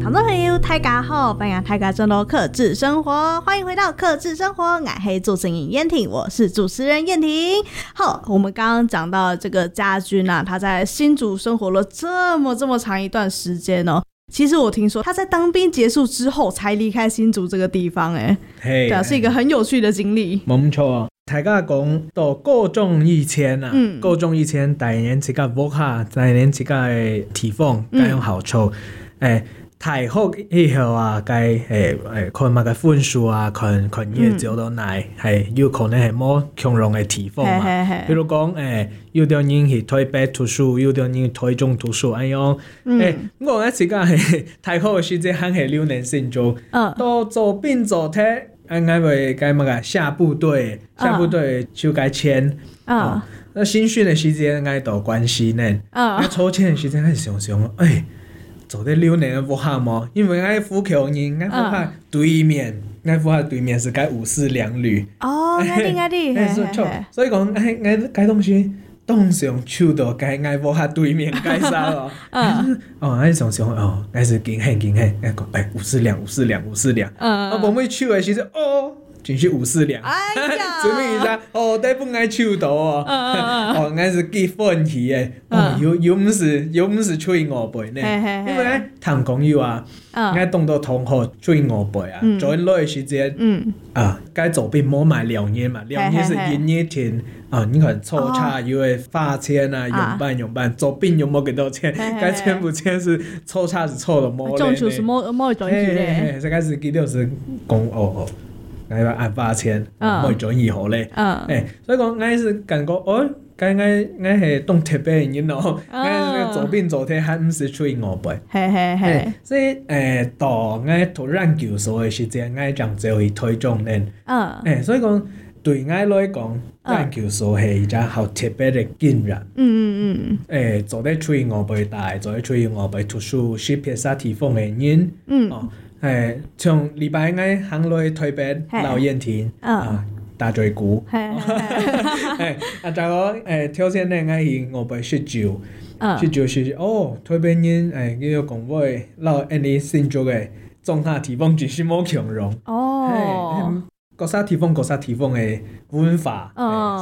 听众朋友大家好，欢迎大家进入克制生活，欢迎回到克制生活，我是主持人燕婷，我是主持人燕婷。好，我们刚刚讲到这个家军啊，他在新竹生活了这么长一段时间哦。其实我听说他在当兵结束之后才离开新竹这个地方，对啊，是一个很有趣的经历。 冇错，大家讲到各种以前啊，各种以前大年这个武下，大年这个地方该用好处，太好以后啊，该看嘛个分数啊，看业绩都来，有可能系冇强荣的地方嘛。比如讲有啲人去台北读书，有啲人去台中读书，哎哟，我嗰时间系太好嘅时间，还系6年新竹，都做兵做体，应该会该嘛个下部队就该签。那新训的时间应该都关系呢。那抽签的时间，想做啲6年嘅武汉嘛，因为我富强人，我武汉对面，我武汉对面是该5-4两旅。 哦，啱啲， 所以讲，我该东西当上手到该我武汉对面该啥咯。我想我是惊喜，我讲5-4两，我冇咩手嘅时阵，真是5-4两，证明一下，底本爱手到我是结婚去的，又唔是吹5倍呢，因为谈朋友啊，我当到同学吹5倍啊，做落的时间，该做兵冇买2年嘛，2年是1年天，你看抽查又会发钱啊，用办，做兵又冇几多钱，该全部钱是抽查是抽了冇嘞， 中就是冇转去嘞， 这个是记得是讲我要按发钱，冇转以后嘞，所以讲我是感觉我是当特别人咯，我做兵做体还唔是吹5倍，所以到我读篮球所的时间，我将做去台中练，所以讲对我来讲，篮球所是一只好特别的经验，做得吹5倍大，做得吹5倍图书识别啥地方的人，从礼拜我行落台北老燕亭打嘴鼓，再我挑战呢，我去5倍喝酒，是台北人叫做讲话老你新竹的种下地方就是冇强容，各啥地方的文化，